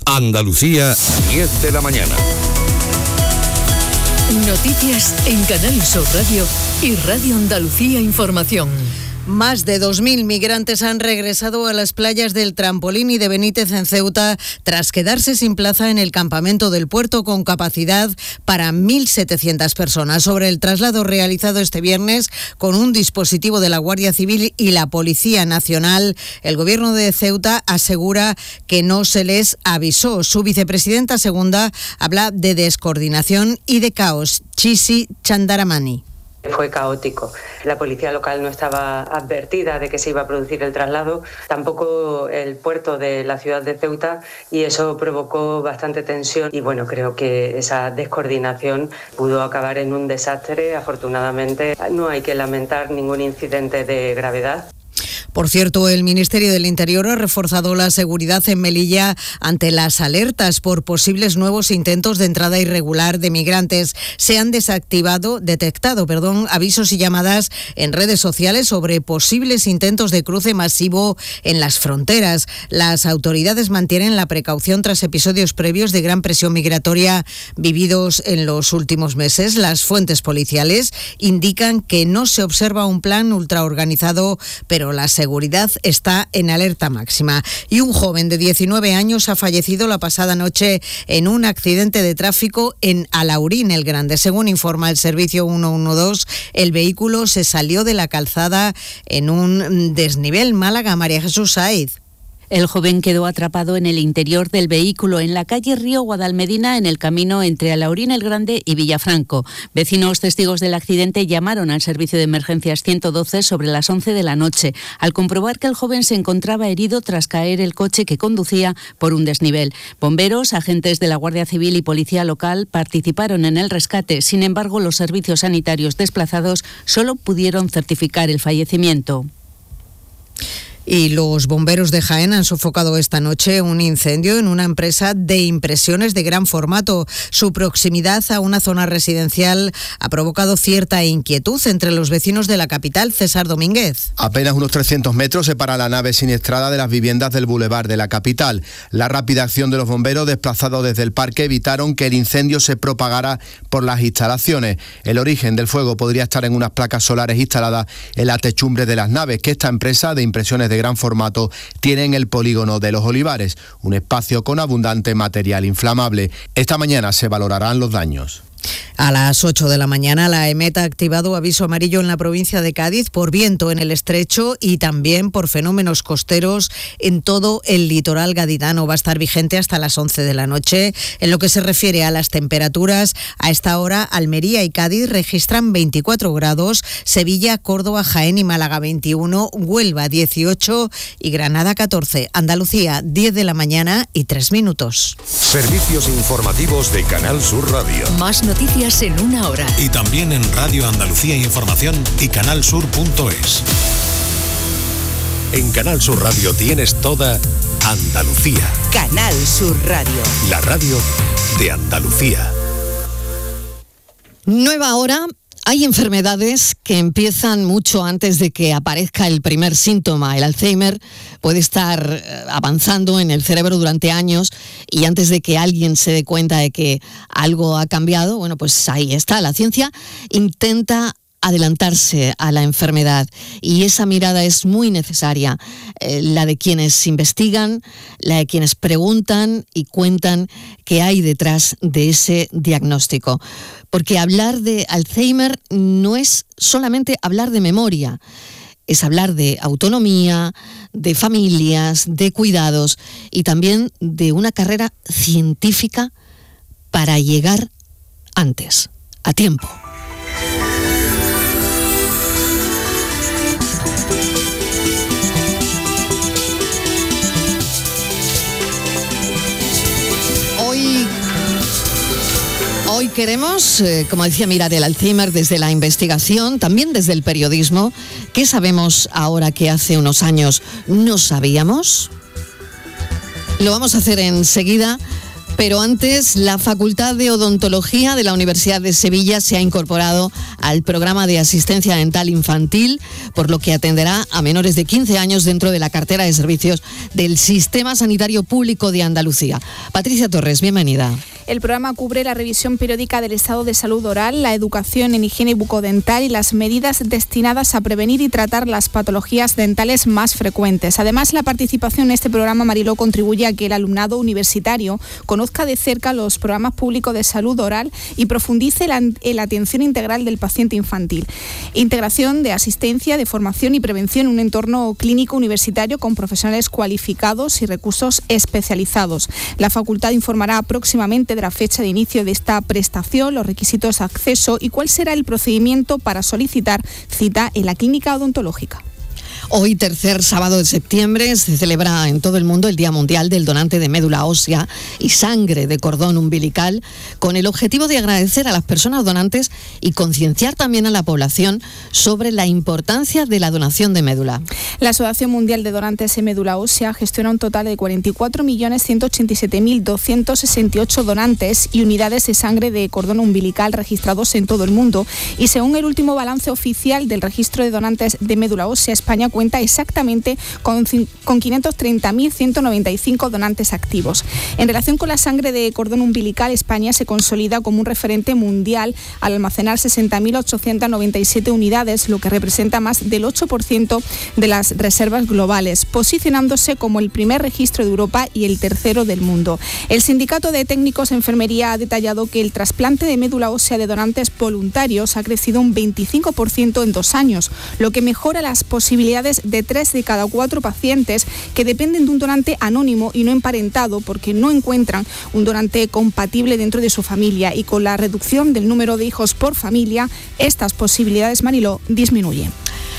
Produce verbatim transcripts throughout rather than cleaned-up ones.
Andalucía, diez de la mañana. Noticias en Canal Sur Radio y Radio Andalucía Información. Más de dos mil migrantes han regresado a las playas del Trampolín y de Benítez en Ceuta tras quedarse sin plaza en el campamento del puerto con capacidad para mil setecientas personas. Sobre el traslado realizado este viernes con un dispositivo de la Guardia Civil y la Policía Nacional, el Gobierno de Ceuta asegura que no se les avisó. Su vicepresidenta segunda habla de descoordinación y de caos. Chisi Chandaramani. Fue caótico. La policía local no estaba advertida de que se iba a producir el traslado, tampoco el puerto de la ciudad de Ceuta, y eso provocó bastante tensión. Y bueno, creo que esa descoordinación pudo acabar en un desastre. Afortunadamente, no hay que lamentar ningún incidente de gravedad. Por cierto, el Ministerio del Interior ha reforzado la seguridad en Melilla ante las alertas por posibles nuevos intentos de entrada irregular de migrantes. Se han desactivado, detectado, perdón, avisos y llamadas en redes sociales sobre posibles intentos de cruce masivo en las fronteras. Las autoridades mantienen la precaución tras episodios previos de gran presión migratoria vividos en los últimos meses. Las fuentes policiales indican que no se observa un plan ultraorganizado, pero la seguridad está en alerta máxima. Y un joven de diecinueve años ha fallecido la pasada noche en un accidente de tráfico en Alaurín el Grande. Según informa el servicio ciento doce, el vehículo se salió de la calzada en un desnivel. Málaga, María Jesús Saíz. El joven quedó atrapado en el interior del vehículo en la calle Río Guadalmedina, en el camino entre Alaurín el Grande y Villafranco. Vecinos testigos del accidente llamaron al servicio de emergencias ciento doce sobre las once de la noche, al comprobar que el joven se encontraba herido tras caer el coche que conducía por un desnivel. Bomberos, agentes de la Guardia Civil y policía local participaron en el rescate. Sin embargo, los servicios sanitarios desplazados solo pudieron certificar el fallecimiento. Y los bomberos de Jaén han sofocado esta noche un incendio en una empresa de impresiones de gran formato. Su proximidad a una zona residencial ha provocado cierta inquietud entre los vecinos de la capital. César Domínguez. Apenas unos trescientos metros separa la nave siniestrada de las viviendas del bulevar de la capital. La rápida acción de los bomberos desplazados desde el parque evitaron que el incendio se propagara por las instalaciones. El origen del fuego podría estar en unas placas solares instaladas en la techumbre de las naves que esta empresa de impresiones de gran formato tiene en el polígono de Los Olivares, un espacio con abundante material inflamable. Esta mañana se valorarán los daños. A las ocho de la mañana, la EMET ha activado aviso amarillo en la provincia de Cádiz por viento en el estrecho y también por fenómenos costeros en todo el litoral gaditano. Va a estar vigente hasta las once de la noche. En lo que se refiere a las temperaturas, a esta hora Almería y Cádiz registran veinticuatro grados, Sevilla, Córdoba, Jaén y Málaga veintiuno, Huelva dieciocho y Granada catorce. Andalucía, diez de la mañana y tres minutos. Servicios informativos de Canal Sur Radio. Más noticias en una hora. Y también en Radio Andalucía Información y canalsur punto es. En Canal Sur Radio tienes toda Andalucía. Canal Sur Radio. La radio de Andalucía. Nueva hora. Hay enfermedades que empiezan mucho antes de que aparezca el primer síntoma. El Alzheimer puede estar avanzando en el cerebro durante años y antes de que alguien se dé cuenta de que algo ha cambiado, bueno, pues ahí está. La ciencia intenta adelantarse a la enfermedad y esa mirada es muy necesaria, eh, la de quienes investigan, la de quienes preguntan y cuentan qué hay detrás de ese diagnóstico. Porque hablar de Alzheimer no es solamente hablar de memoria, es hablar de autonomía, de familias, de cuidados y también de una carrera científica para llegar antes, a tiempo. Hoy queremos, eh, como decía, mirar el Alzheimer desde la investigación, también desde el periodismo. ¿Qué sabemos ahora que hace unos años no sabíamos? Lo vamos a hacer enseguida Pero antes, la Facultad de Odontología de la Universidad de Sevilla se ha incorporado al programa de asistencia dental infantil, por lo que atenderá a menores de quince años dentro de la cartera de servicios del Sistema Sanitario Público de Andalucía. Patricia Torres, bienvenida. El programa cubre la revisión periódica del estado de salud oral, la educación en higiene bucodental y las medidas destinadas a prevenir y tratar las patologías dentales más frecuentes. Además, la participación en este programa, Mariló, contribuye a que el alumnado universitario conozca de cerca los programas públicos de salud oral y profundice en la atención integral del paciente infantil. Integración de asistencia, de formación y prevención en un entorno clínico universitario con profesionales cualificados y recursos especializados. La facultad informará próximamente de la fecha de inicio de esta prestación, los requisitos de acceso y cuál será el procedimiento para solicitar cita en la clínica odontológica. Hoy, tercer sábado de septiembre, se celebra en todo el mundo el Día Mundial del Donante de Médula Ósea y Sangre de Cordón Umbilical, con el objetivo de agradecer a las personas donantes y concienciar también a la población sobre la importancia de la donación de médula. La Asociación Mundial de Donantes de Médula Ósea gestiona un total de cuarenta y cuatro millones ciento ochenta y siete mil doscientos sesenta y ocho donantes y unidades de sangre de cordón umbilical registrados en todo el mundo, y según el último balance oficial del registro de donantes de médula ósea, España cuenta exactamente con, con quinientos treinta mil ciento noventa y cinco donantes activos. En relación con la sangre de cordón umbilical, España se consolida como un referente mundial al almacenar sesenta mil ochocientos noventa y siete unidades, lo que representa más del ocho por ciento de las reservas globales, posicionándose como el primer registro de Europa y el tercero del mundo. El Sindicato de Técnicos de Enfermería ha detallado que el trasplante de médula ósea de donantes voluntarios ha crecido un veinticinco por ciento en dos años, lo que mejora las posibilidades de tres de cada cuatro pacientes que dependen de un donante anónimo y no emparentado porque no encuentran un donante compatible dentro de su familia, y con la reducción del número de hijos por familia, estas posibilidades, Mariló, disminuyen.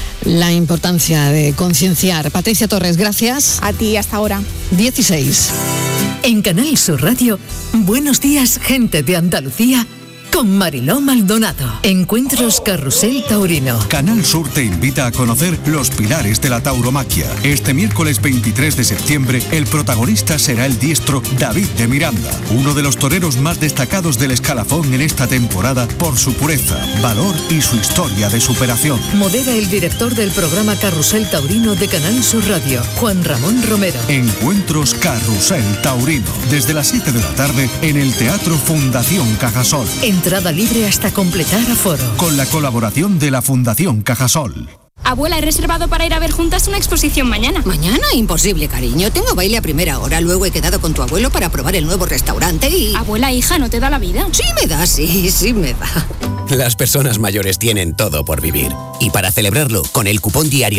La importancia de concienciar. Patricia Torres, gracias. A ti, hasta ahora. dieciséis. En Canal Sur Radio, Buenos días, gente de Andalucía, con Mariló Maldonado. Encuentros Carrusel Taurino. Canal Sur te invita a conocer los pilares de la tauromaquia. Este miércoles veintitrés de septiembre, el protagonista será el diestro David de Miranda, uno de los toreros más destacados del escalafón en esta temporada por su pureza, valor y su historia de superación. Modera el director del programa Carrusel Taurino de Canal Sur Radio, Juan Ramón Romero. Encuentros Carrusel Taurino, desde las siete de la tarde en el Teatro Fundación Cajasol. Entrada libre hasta completar aforo. Con la colaboración de la Fundación Cajasol. Abuela, he reservado para ir a ver juntas una exposición mañana. ¿Mañana? Imposible, cariño. Tengo baile a primera hora. Luego he quedado con tu abuelo para probar el nuevo restaurante y... Abuela, hija, ¿no te da la vida? Sí me da, sí, sí me da. Las personas mayores tienen todo por vivir. Y para celebrarlo, con el cupón diario